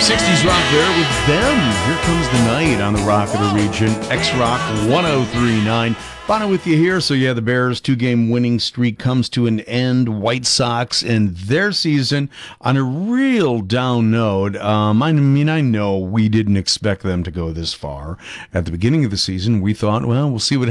60s rock there with them. Here comes the night on the Rock of the Region. X-Rock 1039. Bono with you here. So, yeah, the Bears' two-game winning streak comes to an end. White Sox and their season on a real down note. I know we didn't expect them to go this far. At the beginning of the season, we thought, well, we'll see what